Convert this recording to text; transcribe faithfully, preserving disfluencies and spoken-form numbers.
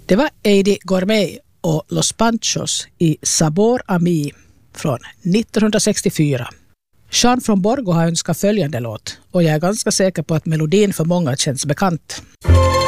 Det var Eddie Gourmet och Los Panchos i Sabor a mí från nittonhundrasextiofyra. Jean från Borgo har önskat följande låt och jag är ganska säker på att melodin för många känns bekant.